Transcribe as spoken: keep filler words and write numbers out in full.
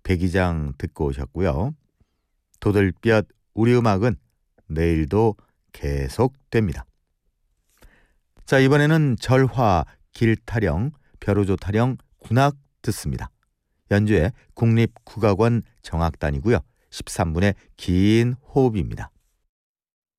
백이장 듣고 오셨고요. 도들볕 우리 음악은 내일도 계속됩니다. 자, 이번에는 절화, 길타령, 벼루조 타령, 군악 듣습니다. 연주의 국립국악원 정악단이고요. 십삼 분의 긴 호흡입니다.